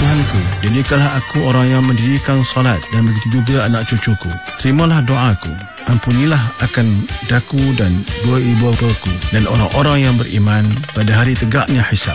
Tuhanku, jadikanlah aku orang yang mendirikan solat dan begitu juga anak cucuku. Terimalah doaku. Ampunilah akan daku dan dua ibu bapaku dan orang-orang yang beriman pada hari tegaknya hisab.